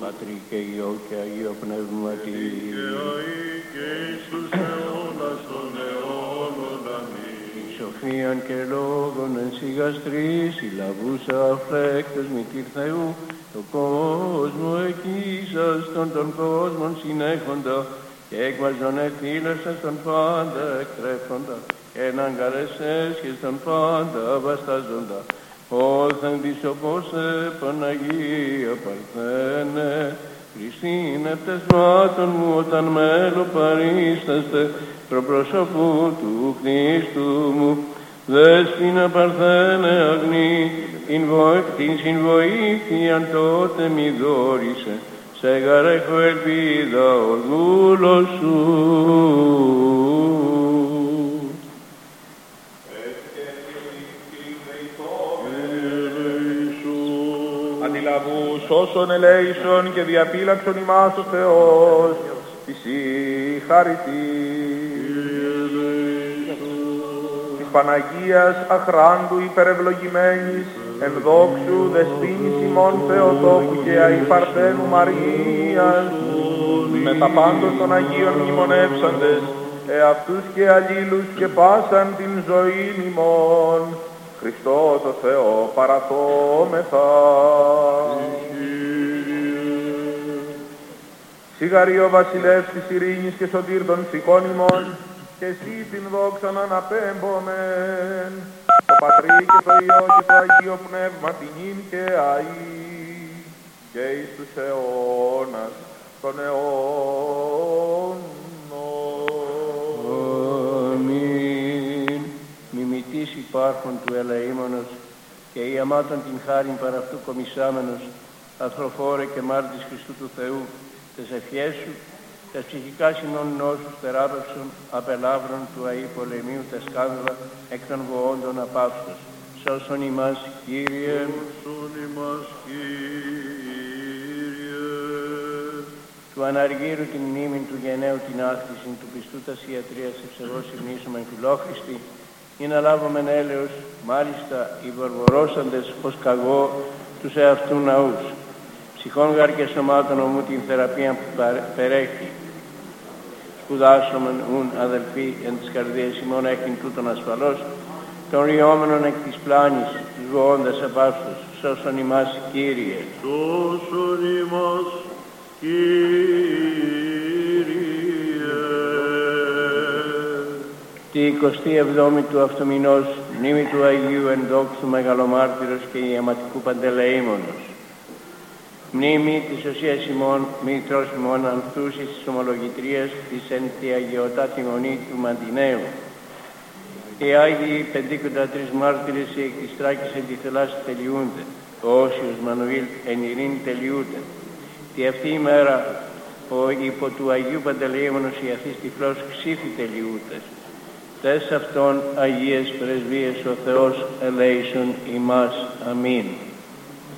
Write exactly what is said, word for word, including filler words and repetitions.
Πατρί και Υιό και Αγίο Πνεύματι. Και αεί και εις τους αιώνας των αιώνων. Αμήν. Σοφίαν και λόγων εν σιγαστρής, συλλαβούσα αφρέκτος μητήρ Θεού, το κόσμο εκείσαστον των κόσμων συνέχοντα, και έκβαζον εθήλωσας τον πάντα εκτρέφοντα, και έναν καρεσές και στον πάντα βαστάζοντα. Όθεν της όπως Παναγία Παρθένε, Χριστίν επτεσμάτων μου όταν μέλο παρίσταστε, προπροσωπού του Χριστού μου, Δέσποινα Παρθένε αγνή, την, βο... την συμβοήθειαν τότε μη δόρισε, σε γαρέχω ελπίδα ο δούλος σου. Αντιλαβούς όσων ελέησον και διαπήλαξον ημάς ο Θεός, Εσύ χαριτή. Της Παναγίας αχράντου υπερευλογημένης, εν δόξου δεσπίνης ημών Θεοτόκου και αη Παρθένου Μαρίας, με τα πάντων των Αγίων μνημονεύσαντες, εαυτούς και αλλήλους και πάσαν την ζωήν ημών, Χριστό το Θεό παραθόμεθα. Σιγαρί ο βασιλεύς της ειρήνης και σωτήρ των ψυχών ημών, και εσύ την δόξαν αναπέμπομεν, το Πατρί και το Υιό και το Αγίο Πνεύμα την ίν και αΐ, και εις τους αιώνας των αιώνων. Αμήν. Μιμητής υπάρχον του ελεήμονος, και η αμάτων την χάριν παρ' αυτού κομισάμενος, αθροφόρε και μάρτης Χριστού του Θεού, τες ευχές σου, τες ψυχικά συνών νόσους θεράπευσον, απελάβρον του αΐ πολεμίου τες σκάνδαλα, εκ των βοόντων απαύστος. Σώσον ημάς, Κύριε. Σώσον ημάς, Κύριε. Του αναργύρου την μνήμην του γενναίου την άκτησιν, του πιστού τας ιατρίας ευσεβώς υμνήσομεν φιλόχριστη, ή να λάβομεν έλεος, μάλιστα οι βορβορώσαντες ως καγώ τους εαυτού ναούς. Ψυχών γαρ και σωμάτων ομού την θεραπεία που περέχει. Σπουδάσομεν ούν αδελφοί εν της καρδίας ημών έκειν τούτον ασφαλώς, των ριόμενων εκ της πλάνης, τους βοώντας απαύστος. Σώσον ημάς, Κύριε. Σώσον ημάς, Κύριε. Τη εικοστή εβδόμη του αυτού μηνός, μνήμη του Αγίου Ενδόξου Μεγαλομάρτυρος και Ιαματικού Παντελεήμονος. Μνήμη της οσίας ημών, μήτρος ημών ανθούσης της ομολογητρίας της εν τη αγιωτά τιμονή του Μαντιναίου. Οι Άγιοι πεντήκοντα τρεις μάρτυρες οι εκ της Τράκης εν τη θελάση τελειούνται. Ο Όσιος Μανουήλ εν ειρήνη τελειούται. Τη αυτή ημέρα ο υπό του Αγίου Παντελεήμονος η αθής τυφλός ξύφη τελειούτες. Τες αυτών Αγίες Πρεσβείες ο Θεός ελέησον ημάς. Αμήν.